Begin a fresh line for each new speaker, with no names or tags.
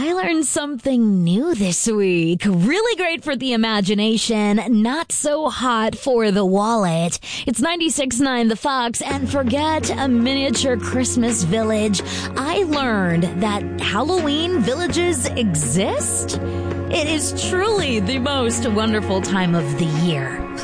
I learned something new this week. Really great for the imagination, not so hot for the wallet. It's 96.9 The Fox, and forget a miniature Christmas village. I learned that Halloween villages exist. It is truly the most wonderful time of the year.